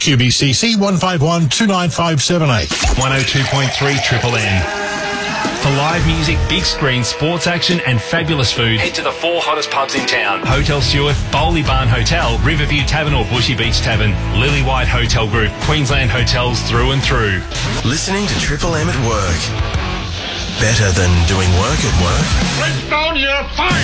QBCC 151 29578. 102.3 Triple M. For live music, big screen, sports action and fabulous food, head to the 4 hottest pubs in town. Hotel Stewart, Bowley Barn Hotel, Riverview Tavern or Bushy Beach Tavern, Lily White Hotel Group, Queensland hotels through and through. Listening to Triple M at work. Better than doing work at work. Bring down your fire!